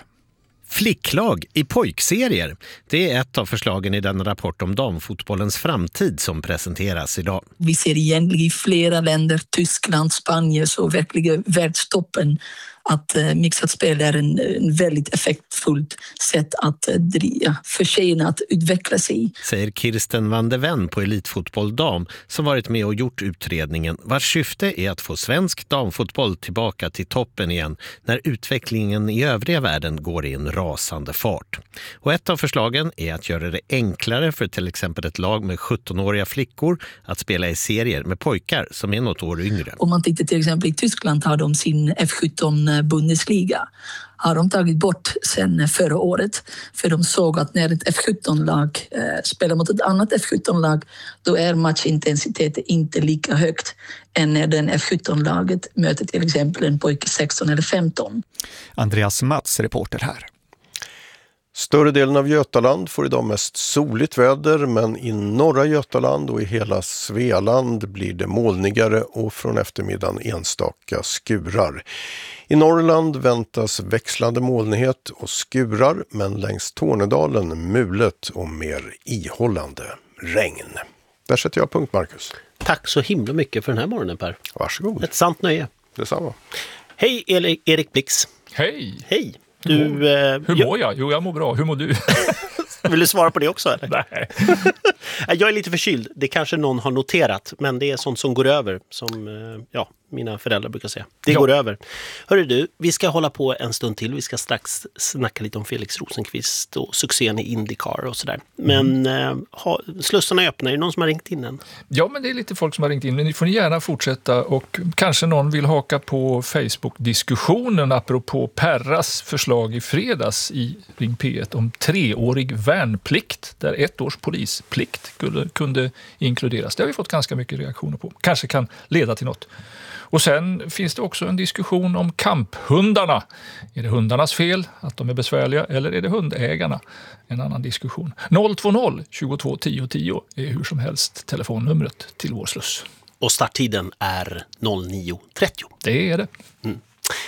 Flicklag i pojkserier. Det är ett av förslagen i den rapport om damfotbollens framtid som presenteras idag. Vi ser egentligen i flera länder, Tyskland, Spanien, så verkligen världstoppen, att uh, mixat spel är en, en väldigt effektfullt sätt att uh, driva för tjejerna att utveckla sig. Säger Kirsten van de Ven på Elitfotboll Dam som varit med och gjort utredningen, vars syfte är att få svensk damfotboll tillbaka till toppen igen när utvecklingen i övriga världen går i en rasande fart. Och ett av förslagen är att göra det enklare för till exempel ett lag med sjuttonåriga flickor att spela i serier med pojkar som är något år yngre. Om man tittar till exempel i Tyskland har de sin F sjutton Bundesliga. Har de tagit bort sen förra året, för de såg att när ett F sjutton-lag eh, spelar mot ett annat F sjutton-lag, då är matchintensiteten inte lika högt än när den F sjutton-laget möter till exempel en pojke sexton eller femton. Andreas Mats, reporter här. Större delen av Götaland får idag mest soligt väder, men i norra Götaland och i hela Svealand blir det molnigare och från eftermiddagen enstaka skurar. I Norrland väntas växlande molnighet och skurar, men längs Tornedalen mulet och mer ihållande regn. Där sätter jag punkt, Marcus. Tack så himla mycket för den här morgonen, Per. Varsågod. Ett sant nöje. Detsamma. Hej Erik Blix. Hej. Hej. Du, eh, hur mår jag? Jo, jag mår bra. Hur mår du? Vill du svara på det också, eller? Nej. Jag är lite förkyld. Det kanske någon har noterat, men det är sånt som går över, som ja, mina föräldrar brukar säga. Det ja. går över. Hörru du, vi ska hålla på en stund till. Vi ska strax snacka lite om Felix Rosenqvist och succén i IndyCar och sådär. Men mm. ha, slussarna är öppna. Är det någon som har ringt in än? Ja, men det är lite folk som har ringt in. Men ni får gärna fortsätta, och kanske någon vill haka på Facebook-diskussionen apropå Perras förslag i fredags i Ring P ett om treårig värnplikt, där ett års polisplikt skulle, kunde inkluderas. Det har vi fått ganska mycket reaktioner på. Kanske kan leda till något. Och sen finns det också en diskussion om kamphundarna. Är det hundarnas fel att de är besvärliga, eller är det hundägarna? En annan diskussion. noll två noll tjugotvå tio tio är hur som helst telefonnumret till vår sluss. Och starttiden är nio trettio. Det är det. Mm.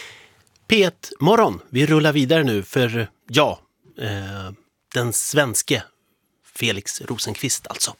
P ett morgon. Vi rullar vidare nu för, ja, eh, den svenske Felix Rosenqvist alltså.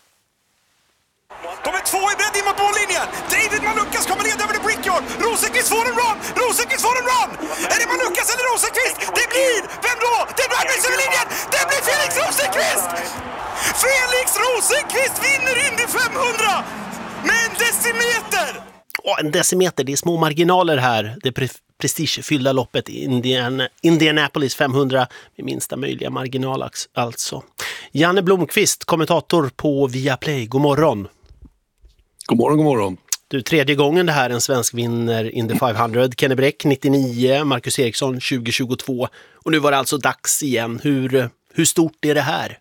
De är två i bredd in mot mållinjen. David Malukas kommer leda över till Brickyard. Rosenqvist får en run. Rosenqvist får en run. Är det Malukas eller Rosenqvist? Det blir, vem då? Det blir Magnus över linjen. Det blir Felix Rosenqvist. Felix Rosenqvist vinner Indy femhundra med en decimeter. Oh, en decimeter, det är små marginaler här. Det prestigefyllda loppet Indian, Indianapolis femhundra med minsta möjliga marginal alltså. Janne Blomqvist, kommentator på Viaplay. God morgon. God morgon, god morgon. Du, tredje gången det här en svensk vinner Indy femhundra. Kenny Bräck nittionio, Marcus Eriksson tjugo tjugotvå. Och nu var det alltså dags igen. Hur, hur stort är det här?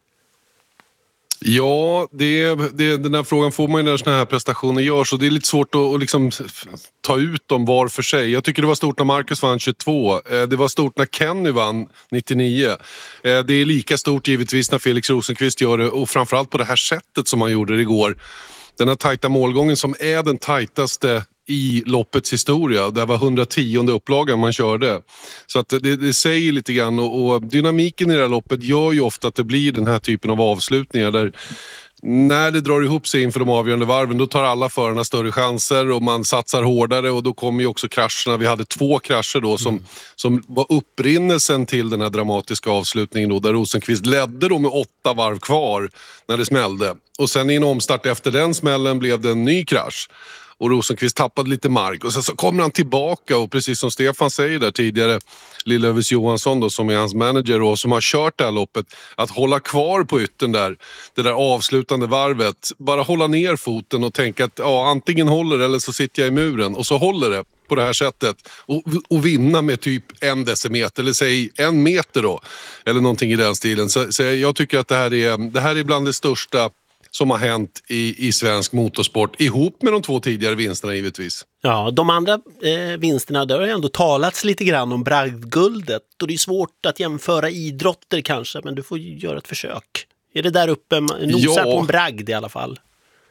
Ja, det, det, den här frågan får man ju när såna här prestationer görs, och det är lite svårt att, att liksom ta ut dem var för sig. Jag tycker det var stort när Marcus vann tjugotvå. Det var stort när Kenny vann nittionio. Det är lika stort givetvis när Felix Rosenqvist gör det, och framförallt på det här sättet som han gjorde det igår. Den här tajta målgången som är den tajtaste i loppets historia. Det var hundratio upplagan man körde. Så att det, det säger lite grann, och, och dynamiken i det här loppet gör ju ofta att det blir den här typen av avslutningar där när det drar ihop sig inför de avgörande varven, då tar alla förarna större chanser och man satsar hårdare, och då kommer ju också krascherna. Vi hade två krascher då som, mm. som var upprinnelsen till den här dramatiska avslutningen då, där Rosenqvist ledde då med åtta varv kvar när det smällde. Och sen i en omstart efter den smällen blev det en ny krasch. Och Rosenqvist tappade lite mark. Och sen så kommer han tillbaka, och precis som Stefan säger där tidigare, Lill-Lövis Johansson då, som är hans manager och som har kört det här loppet, att hålla kvar på ytten där, det där avslutande varvet. Bara hålla ner foten och tänka att ja, antingen håller eller så sitter jag i muren. Och så håller det på det här sättet. Och, och vinna med typ en decimeter, eller säg en meter då. Eller någonting i den stilen. Så, så jag tycker att det här är, det här är bland det största som har hänt i, i svensk motorsport, ihop med de två tidigare vinsterna givetvis. Ja, de andra eh, vinsterna, där har ju ändå talats lite grann om bragdguldet, och det är svårt att jämföra idrotter kanske, men du får ju göra ett försök. Är det där uppe, nosar ja. på en bragd i alla fall?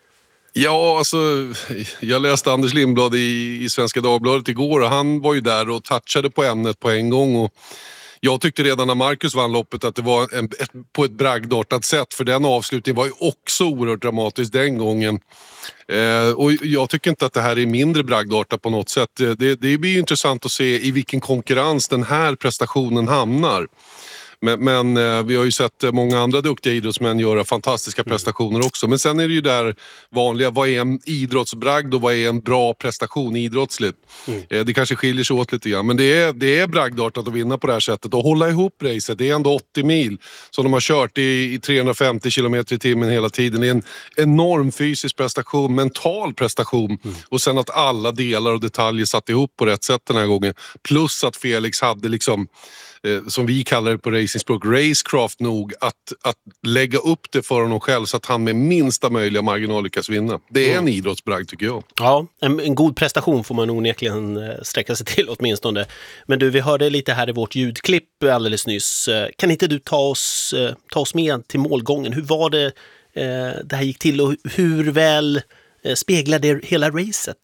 Ja, alltså jag läste Anders Lindblad i, i Svenska Dagbladet igår, och han var ju där och touchade på ämnet på en gång, och jag tyckte redan när Marcus vann loppet att det var en, ett, på ett bragdartat sätt, för den avslutningen var ju också oerhört dramatisk den gången. Eh, och jag tycker inte att det här är mindre bragdartat på något sätt. Det, det blir ju intressant att se i vilken konkurrens den här prestationen hamnar. Men, men eh, vi har ju sett många andra duktiga idrottsmän göra fantastiska prestationer också. Men sen är det ju där vanliga, vad är en idrottsbragd och vad är en bra prestation idrottsligt? Mm. Eh, det kanske skiljer sig åt lite grann. Men det är, det är bragdartat att vinna på det här sättet och hålla ihop racet. Det är ändå åttio mil som de har kört i, i trehundrafemtio kilometer i timmen hela tiden. Det är en enorm fysisk prestation, mental prestation. Mm. Och sen att alla delar och detaljer satt ihop på rätt sätt den här gången. Plus att Felix hade liksom, som vi kallar det på racingspråk, racecraft nog att, att lägga upp det för honom själv så att han med minsta möjliga marginal lyckas vinna. Det är en mm. idrottsbragd tycker jag. Ja, en, en god prestation får man onekligen sträcka sig till åtminstone. Men du, vi hörde lite här i vårt ljudklipp alldeles nyss. Kan inte du ta oss, ta oss med till målgången? Hur var det eh, det här gick till, och hur väl eh, speglade det hela racet?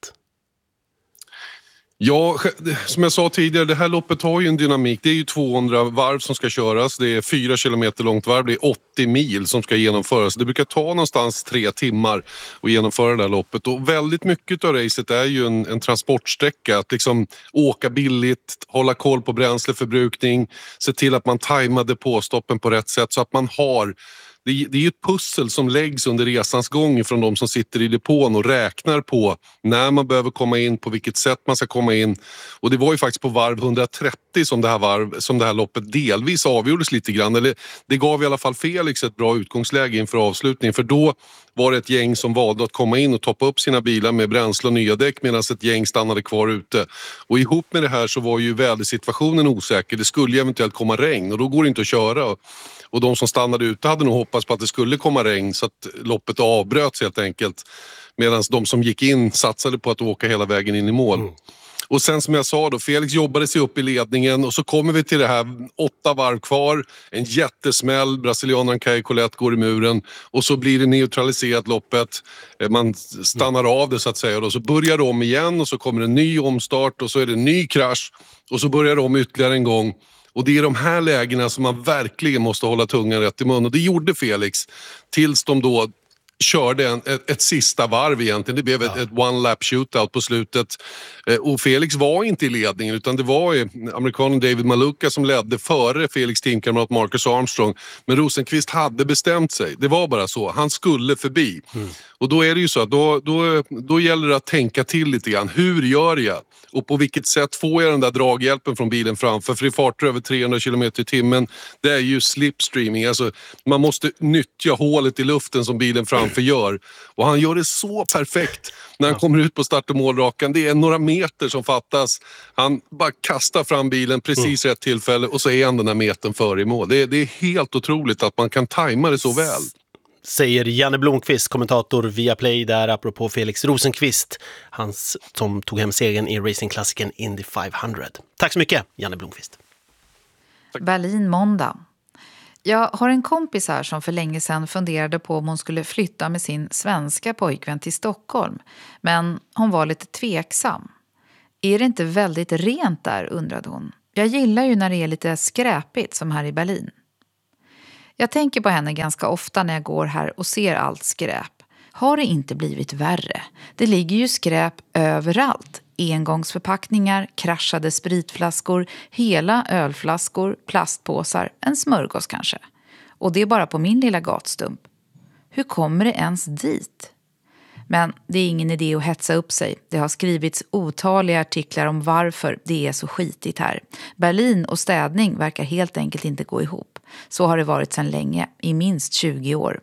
Ja, som jag sa tidigare, det här loppet har ju en dynamik. Det är ju tvåhundra varv som ska köras. Det är fyra kilometer långt varv. Det är åttio mil som ska genomföras. Det brukar ta någonstans tre timmar att genomföra det här loppet. Och väldigt mycket av racet är ju en, en transportsträcka. Att liksom åka billigt, hålla koll på bränsleförbrukning, se till att man tajmar depåstoppen på rätt sätt så att man har... Det är ju ett pussel som läggs under resans gång från de som sitter i depån och räknar på när man behöver komma in, på vilket sätt man ska komma in. Och det var ju faktiskt på varv hundratrettio som det här, varv, som det här loppet delvis avgjordes lite grann. Eller det gav i alla fall Felix ett bra utgångsläge inför avslutningen, för då var det ett gäng som valde att komma in och toppa upp sina bilar med bränsle och nya däck medan ett gäng stannade kvar ute. Och ihop med det här så var ju vädersituationen osäker. Det skulle ju eventuellt komma regn och då går det inte att köra. Och de som stannade ute hade nog hoppats på att det skulle komma regn så att loppet avbröts helt enkelt. Medan de som gick in satsade på att åka hela vägen in i mål. Mm. Och sen som jag sa då, Felix jobbade sig upp i ledningen och så kommer vi till det här, åtta varv kvar, en jättesmäll, brasilianaren Caio Collet går i muren och så blir det neutraliserat loppet, man stannar av det så att säga och så börjar det om igen och så kommer en ny omstart och så är det en ny krasch och så börjar det om ytterligare en gång. Och det är de här lägena som man verkligen måste hålla tungan rätt i mun och det gjorde Felix tills de då körde en, ett, ett sista varv egentligen. Det blev ett, ett one-lap shootout på slutet. Eh, och Felix var inte i ledningen utan det var ju amerikanen David Maluka som ledde före Felix teamkamrat Marcus Armstrong. Men Rosenqvist hade bestämt sig. Det var bara så. Han skulle förbi. Mm. Och då är det ju så att då, då, då gäller det att tänka till lite grann. Hur gör jag? Och på vilket sätt får jag den där draghjälpen från bilen framför? För i farter över trehundra kilometer i timmen, det är ju slipstreaming. Alltså, man måste nyttja hålet i luften som bilen framför gör. Och han gör det så perfekt när han kommer ut på start- och målrakan. Det är några meter som fattas. Han bara kastar fram bilen precis rätt tillfälle och så är han den här metern före i mål. Det är, det är helt otroligt att man kan tajma det så väl. Säger Janne Blomqvist, kommentator via Play där apropå Felix Rosenqvist, hans som tog hem segern i racingklassiken Indy femhundra. Tack så mycket, Janne Blomqvist. Berlin måndag. Jag har en kompis här som för länge sedan funderade på om hon skulle flytta med sin svenska pojkvän till Stockholm. Men hon var lite tveksam. Är det inte väldigt rent där, undrade hon. Jag gillar ju när det är lite skräpigt som här i Berlin. Jag tänker på henne ganska ofta när jag går här och ser allt skräp. Har det inte blivit värre? Det ligger ju skräp överallt. Engångsförpackningar, kraschade spritflaskor, hela ölflaskor, plastpåsar, en smörgås kanske. Och det är bara på min lilla gatstump. Hur kommer det ens dit? Men det är ingen idé att hetsa upp sig. Det har skrivits otaliga artiklar om varför det är så skitigt här. Berlin och städning verkar helt enkelt inte gå ihop. Så har det varit sedan länge, i minst tjugo år.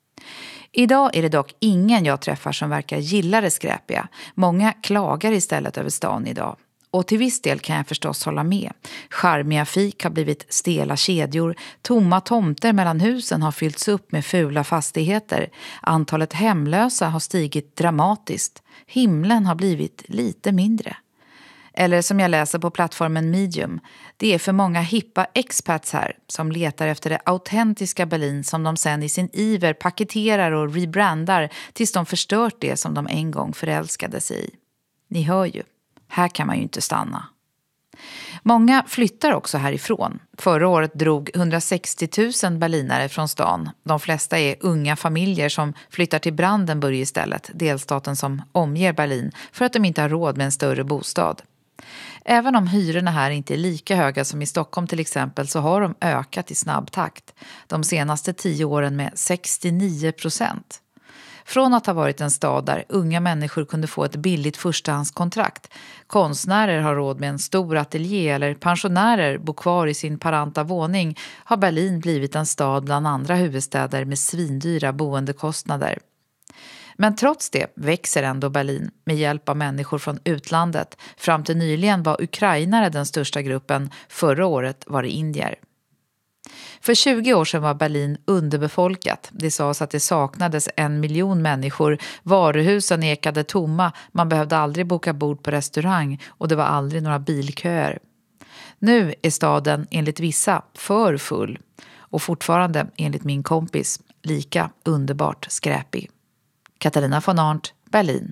Idag är det dock ingen jag träffar som verkar gilla det skräpiga. Många klagar istället över stan idag. Och till viss del kan jag förstås hålla med. Charmiga fik har blivit stela kedjor. Tomma tomter mellan husen har fyllts upp med fula fastigheter. Antalet hemlösa har stigit dramatiskt. Himlen har blivit lite mindre. Eller som jag läser på plattformen Medium. Det är för många hippa expats här som letar efter det autentiska Berlin som de sen i sin iver paketerar och rebrandar tills de förstört det som de en gång förälskade sig i. Ni hör ju. Här kan man ju inte stanna. Många flyttar också härifrån. Förra året drog hundrasextio tusen berlinare från stan. De flesta är unga familjer som flyttar till Brandenburg istället, delstaten som omger Berlin, för att de inte har råd med en större bostad. Även om hyrorna här inte är lika höga som i Stockholm till exempel så har de ökat i snabb takt. De senaste tio åren med sextionio procent. Från att ha varit en stad där unga människor kunde få ett billigt förstahandskontrakt. Konstnärer har råd med en stor ateljé eller pensionärer bor kvar i sin paranta våning har Berlin blivit en stad bland andra huvudstäder med svindyra boendekostnader. Men trots det växer ändå Berlin med hjälp av människor från utlandet. Fram till nyligen var ukrainare den största gruppen, förra året var det indier. För tjugo år sedan var Berlin underbefolkat. Det sades att det saknades en miljon människor. Varuhusen ekade tomma. Man behövde aldrig boka bord på restaurang och det var aldrig några bilköer. Nu är staden enligt vissa för full och fortfarande enligt min kompis lika underbart skräpig. Katarina von Arndt, Berlin.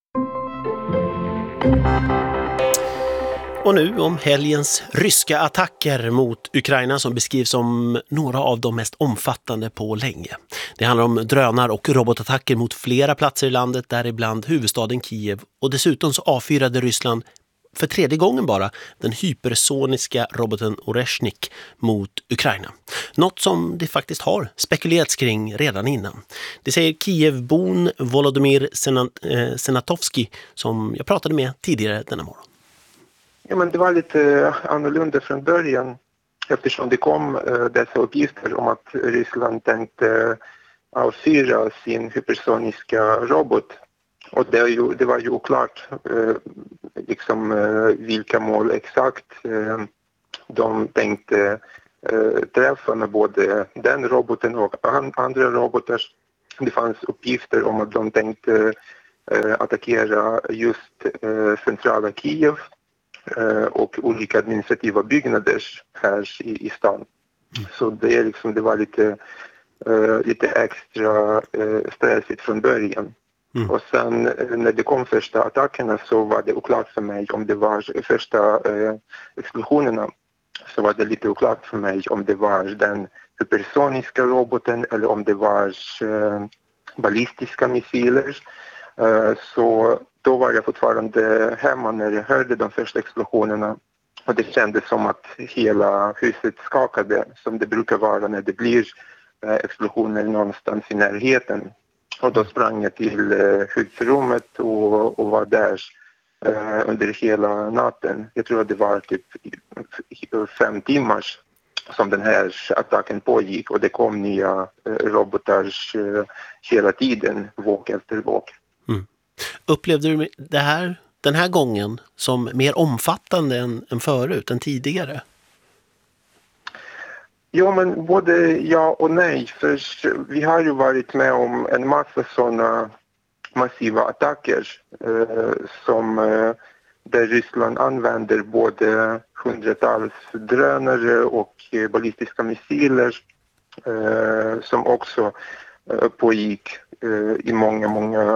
Och nu om helgens ryska attacker mot Ukraina som beskrivs som några av de mest omfattande på länge. Det handlar om drönar- och robotattacker mot flera platser i landet, däribland huvudstaden Kiev. Och dessutom så avfyrade Ryssland för tredje gången bara den hypersoniska roboten Oreshnik mot Ukraina. Något som det faktiskt har spekulerats kring redan innan. Det säger Kievbon Volodymyr Senatovsky som jag pratade med tidigare denna morgon. Ja, men det var lite annorlunda från början eftersom det kom uh, dessa uppgifter om att Ryssland tänkte avfyra sin hypersoniska robot. Och det, är ju, det var ju oklart uh, liksom, uh, vilka mål exakt uh, de tänkte uh, träffa med både den roboten och an- andra robotar. Det fanns uppgifter om att de tänkte uh, attackera just uh, centrala Kiev och olika administrativa byggnader här i, i stan. Mm. Så det, är liksom, det var lite, uh, lite extra uh, stressigt från början. Mm. Och sen uh, när det kom första attackerna så var det oklart för mig om det var första uh, explosionerna. Så var det lite oklart för mig om det var den hypersoniska roboten eller om det var uh, ballistiska missiler. Så då var jag fortfarande hemma när jag hörde de första explosionerna. Och det kändes som att hela huset skakade, som det brukar vara när det blir explosioner någonstans i närheten. Och då sprang jag till skyddsrummet och, och var där under hela natten. Jag tror att det var typ fem timmar som den här attacken pågick, och det kom nya robotar hela tiden, våg efter våg. Mm. Upplevde du det här, den här gången som mer omfattande än, än förut, än tidigare? Ja, men både ja och nej. För vi har ju varit med om en massa sådana massiva attacker eh, som eh, där Ryssland använder både hundratals drönare och eh, ballistiska missiler eh, som också eh, pågick eh, i många, många